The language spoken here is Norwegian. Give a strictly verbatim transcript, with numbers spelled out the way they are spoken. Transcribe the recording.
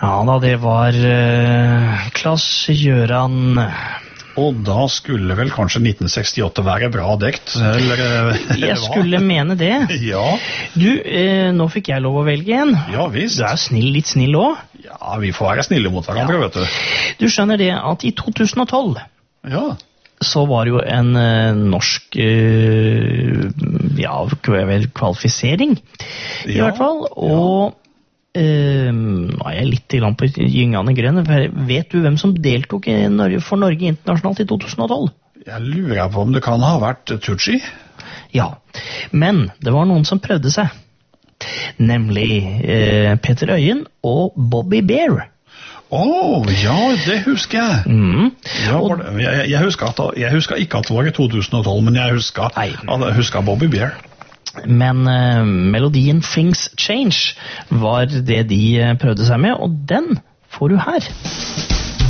Ja da, det var uh, Klaas Gjøran. Og da skulle vel kanskje nitten sekstiåtte være bra dekt, eller jeg skulle mene det. Ja. Du, eh, nå fikk jeg lov å velge en. Ja, visst. Du er snill, litt snill også. Ja, vi får være snille mot hverandre, ja. Vet du. Du skjønner det at i to tusen og tolv ja. så var jo en uh, norsk uh, ja, kvalifisering i ja. hvert fall, og ja. Uh, nå er jeg litt i land på gyngende grønn. Vet du hvem som deltok i Norge, for Norge internasjonalt i to tusen og tolv? Jeg lurer på om det kan ha vært Tucci. Ja, men det var noen som prøvde seg. Nemlig uh, Peter Øyen og Bobby Bear. Åh, oh, ja, det husker jeg. Mm. Ja, det, jeg, jeg, husker at, jeg husker ikke at det var i to tusen og tolv, men jeg husker, jeg husker Bobby Bear. Men uh, melodien Things Change var det de uh, prøvde seg med, og den får du her.